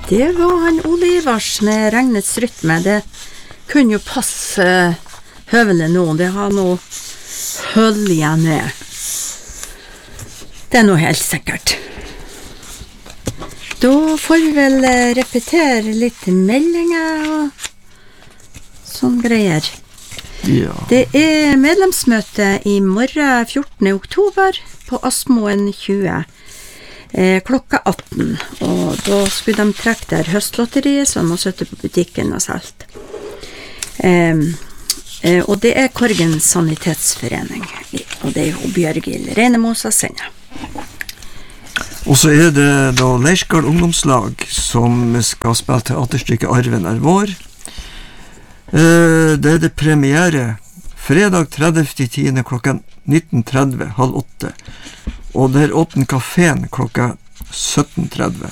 Det var han Ole Ivars med Regnets rytme. Det kunne jo passe høvelig nå. Det har nå høll igjen ned. Det noe helt sikkert. Da får vi vel repetere litt meldinger og sånn greier. Ja. Det medlemsmøte i morgen 14. oktober på Asmoen 20. Klokka 18, og da skulle de trekke der høstlotteriet som må sitte på butikken og selt. Og det Korgen Sanitetsforening, og det jo Bjørgil Reinemosa sender. Og så det da Leirskal ungdomslag som skal spille teaterstykket Arven vår. Det det premiere fredag 30.10. klokka 19.30, halv 8. Og det åpner kaféen klokka 17.30.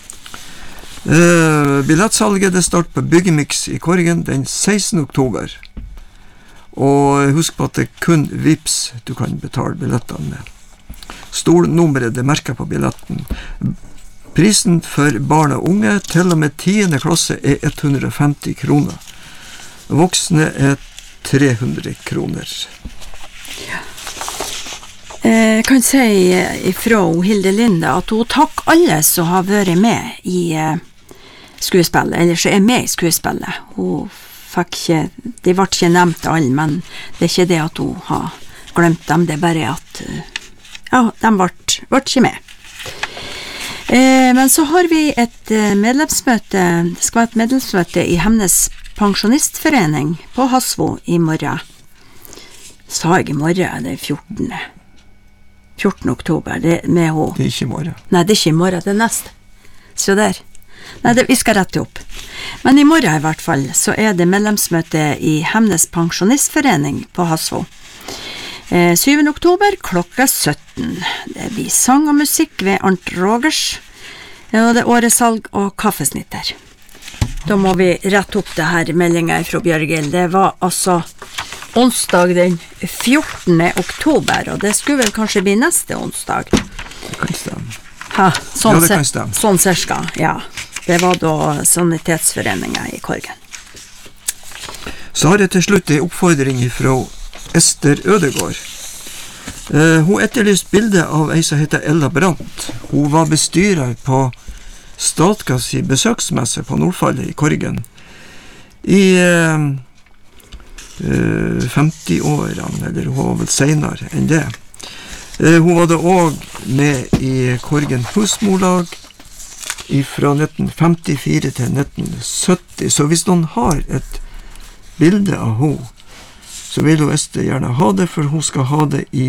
Billettsalget det starter på Byggemix i Korgen den 16. oktober. Og husk på at det kun Vips du kan betale billettene med. Stolnummeret det merker på billetten. Prisen for barn og unge til og med 10. klasse 150 kroner. Voksne 300 kroner. Ja. Jeg kan si ifra Hilde Linde at hun takk alle som har vært med i skuespillet, eller som med i skuespillet. Hun fikk ikke, de ble ikke nevnt alle, men det ikke det at hun har glemt dem, det bare at ja, de ble ikke med. Men så har vi et medlemsmøte, det skal være et medlemsmøte i Hemnes pensjonistforening på Hasvo i morgen. Sa jeg i morgen, det 14. oktober, det med hun. Det ikke i morgen. Nei, det ikke i morgen, det neste. Så der. Nei, vi skal rette opp. Men i morgen i hvert fall, så det medlemsmøte i Hemnes pensjonistforening på Hasvo. 7. oktober, klokka 17. Det blir sang og musikk ved Arnt Rogers, og det åresalg og kaffesnitter. Da må vi rette opp det her meldingen fra Bjørgil. Det var altså onsdag den 14. oktober, og det skulle vel kanskje bli neste onsdag. Det kan stemme. Ha, sånn, ja, det kan stemme. Sånn cirka, ja. Det var da Sanitetsforeningen i Korgen. Så har jeg til slutt en oppfordring fra Ester Ødegård. Hun etterlyst bilde av ei som heter Ella Brandt. Hun var bestyrer på Statgas i besøksmesse på Nordfallet i Korgen i 50-årene, eller hun var vel senere enn det. Hun var da også med i Korgen Husmorlag fra 1954 til 1970, så hvis noen har et bilde av henne, så vil hun Ester gjerne ha det, for hun skal ha det i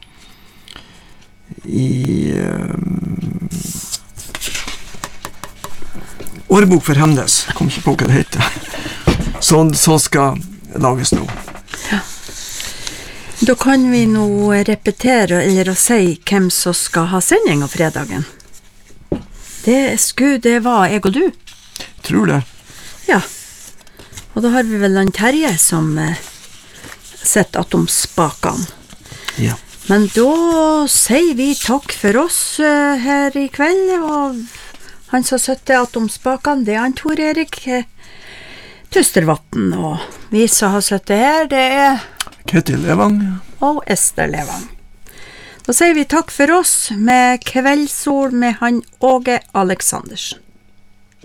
årbok for Hemnes. Jeg kom ikke på hva det heter. Så skal lages nå. Ja. Da kan vi nå repetere, eller å si hvem som skal ha sending av fredagen. Det var jeg og du. Tror det. Ja. Og da har vi vel han Terje som sett atomspakene. Ja. Men da sier vi takk for oss her i kveld, og han som søtte atomspakene, det han Tor Erik Tustervatn, og vi som har søtte her, det Ketil Levang og Ester Levang. Da sier vi takk for oss med Kveldssol med han Åge Aleksandersen.